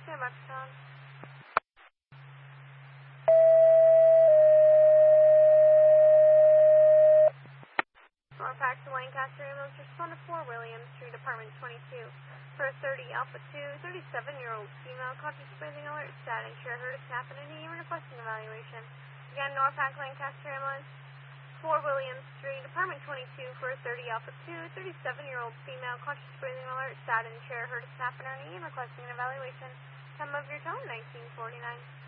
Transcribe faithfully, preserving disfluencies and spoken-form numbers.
Stand by for tone. Norpac to Lancaster ambulance, respond to four Williams Street, apartment twenty-two. For a thirty Alpha two, thirty-seven-year-old female, conscious breathing alert, static, share her to snap and an E M requesting evaluation. Again, Norpac Lancaster ambulance, four Williams Street, apartment twenty-two, for a thirty Alpha two, thirty-seven-year-old female, conscious breathing alert, static, share her to snap and an E M requesting an evaluation. Time of your tone, nineteen forty-nine.